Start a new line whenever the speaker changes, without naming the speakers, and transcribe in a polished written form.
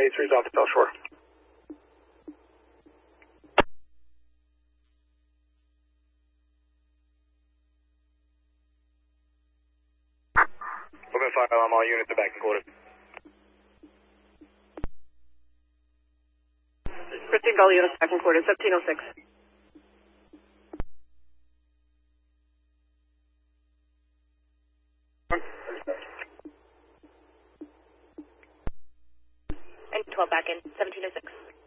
83's off the South Shore. Moving fire alarm, all units are back in quarters.
Received all units back in quarters, 1706. And 12 back in, 1706.